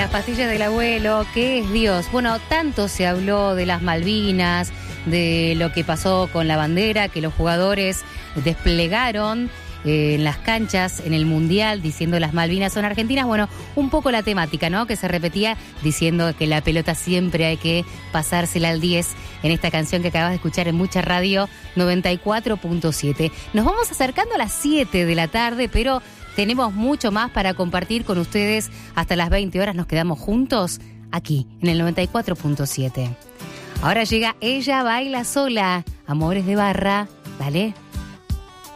las pastillas del abuelo, ¿qué es Dios? Bueno, tanto se habló de las Malvinas, de lo que pasó con la bandera, que los jugadores desplegaron en las canchas, en el Mundial, diciendo las Malvinas son argentinas. Bueno, un poco la temática, ¿no? Que se repetía diciendo que la pelota siempre hay que pasársela al 10 en esta canción que acabas de escuchar en Mucha Radio 94.7. Nos vamos acercando a las 7 de la tarde, pero tenemos mucho más para compartir con ustedes. Hasta las 20 horas nos quedamos juntos aquí en el 94.7. Ahora llega Ella Baila Sola, Amores de Barra. Dale.